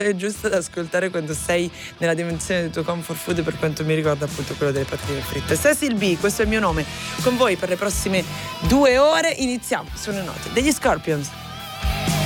giusto da ascoltare quando sei nella dimensione del tuo comfort food, per quanto mi riguarda appunto quello delle patatine fritte. Cecil B, questo è il mio nome, con voi per le prossime 2 ore. Iniziamo sulle note degli Scorpions.